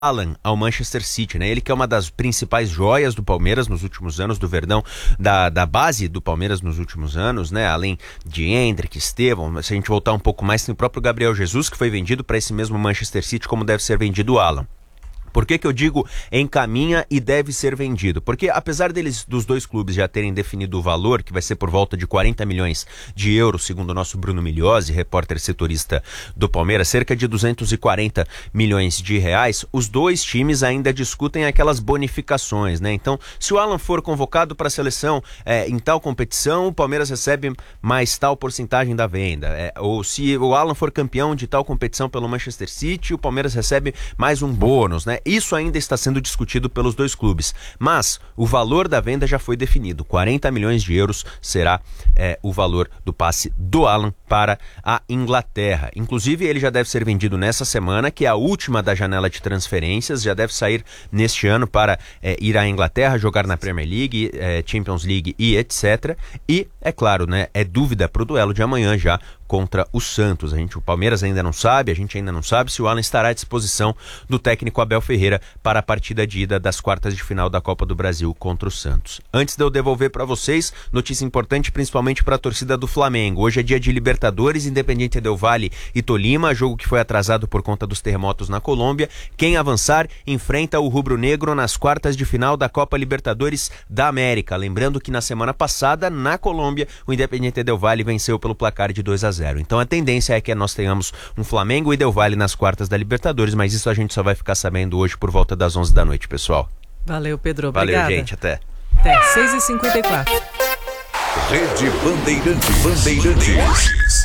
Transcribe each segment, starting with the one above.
Haaland ao Manchester City, né? Ele que é uma das principais joias do Palmeiras nos últimos anos, do Verdão, da base do Palmeiras nos últimos anos, né? Além de Endrick, Estevão, se a gente voltar um pouco mais, tem o próprio Gabriel Jesus, que foi vendido para esse mesmo Manchester City, como deve ser vendido o Haaland. Por que eu digo encaminha e deve ser vendido? Porque apesar dos dois clubes já terem definido o valor, que vai ser por volta de 40 milhões de euros, segundo o nosso Bruno Migliosi, repórter setorista do Palmeiras, cerca de 240 milhões de reais, os dois times ainda discutem aquelas bonificações, né? Então, se o Haaland for convocado para a seleção em tal competição, o Palmeiras recebe mais tal porcentagem da venda. Ou se o Haaland for campeão de tal competição pelo Manchester City, o Palmeiras recebe mais um bônus, né? Isso ainda está sendo discutido pelos dois clubes, mas o valor da venda já foi definido. 40 milhões de euros será o valor do passe do Haaland para a Inglaterra. Inclusive, ele já deve ser vendido nessa semana, que é a última da janela de transferências, já deve sair neste ano para ir à Inglaterra, jogar na Premier League, Champions League e etc. E, é claro, né, é dúvida para o duelo de amanhã já contra o Santos. O Palmeiras ainda não sabe, a gente ainda não sabe se o Haaland estará à disposição do técnico Abel Ferreira para a partida de ida das quartas de final da Copa do Brasil contra o Santos. Antes de eu devolver para vocês, notícia importante principalmente para a torcida do Flamengo. Hoje é dia de Libertadores, Independiente Del Valle e Tolima, jogo que foi atrasado por conta dos terremotos na Colômbia. Quem avançar enfrenta o rubro-negro nas quartas de final da Copa Libertadores da América. Lembrando que na semana passada, na Colômbia, o Independiente Del Valle venceu pelo placar de 2-0. Então a tendência é que nós tenhamos um Flamengo e Del Valle nas quartas da Libertadores, mas isso a gente só vai ficar sabendo hoje por volta das 11 da noite, pessoal. Valeu, Pedro. Obrigada. Valeu, gente. Até 6h54. Rede Bandeirantes.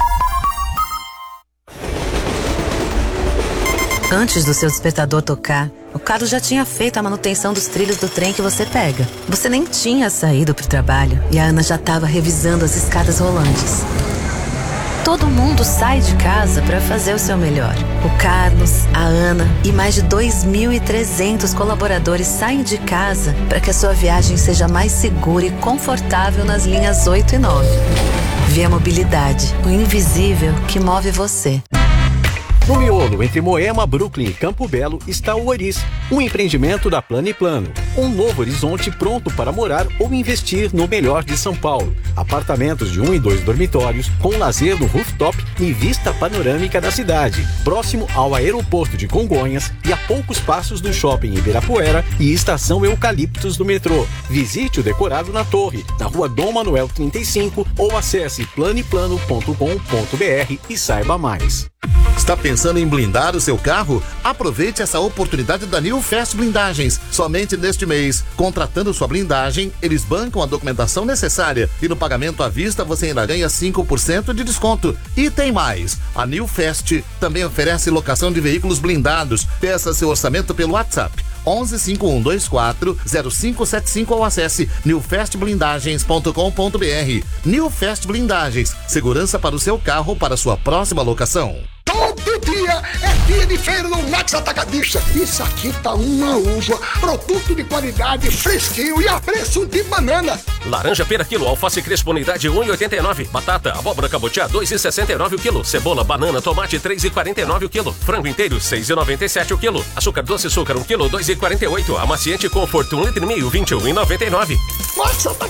Antes do seu despertador tocar, o Carlos já tinha feito a manutenção dos trilhos do trem que você pega. Você nem tinha saído para o trabalho e a Ana já estava revisando as escadas rolantes. Todo mundo sai de casa para fazer o seu melhor. O Carlos, a Ana e mais de 2.300 colaboradores saem de casa para que a sua viagem seja mais segura e confortável nas linhas 8 e 9. Via Mobilidade, o invisível que move você. No miolo entre Moema, Brooklyn e Campo Belo está o Oris, um empreendimento da Plano e Plano. Um novo horizonte pronto para morar ou investir no melhor de São Paulo. Apartamentos de 1 e 2 dormitórios, com lazer no rooftop e vista panorâmica da cidade. Próximo ao aeroporto de Congonhas e a poucos passos do shopping Ibirapuera e estação Eucaliptos do metrô. Visite o decorado na Torre, na rua Dom Manuel 35 ou acesse planeplano.com.br e saiba mais. Está pensando em blindar o seu carro? Aproveite essa oportunidade da New Fast Blindagens. Somente neste mês, contratando sua blindagem, eles bancam a documentação necessária e no pagamento à vista você ainda ganha 5% de desconto. E tem mais! A New Fast também oferece locação de veículos blindados. Peça seu orçamento pelo WhatsApp 11 5124 0575 ou acesse newfastblindagens.com.br. New Fast Blindagens, segurança para o seu carro ou para sua próxima locação. Todo dia é dia de feira no Max Atacadista. Isso aqui tá uma uva, produto de qualidade, fresquinho e a preço de banana. Laranja pera quilo, alface crespo unidade 1,89. Batata, abóbora cabotiá 2,69 o quilo. Cebola, banana, tomate 3,49 o quilo. Frango inteiro 6,97 o quilo. Açúcar doce, açúcar 1 quilo 2,48. Amaciante Conforto 1,5 litro 21,99. Max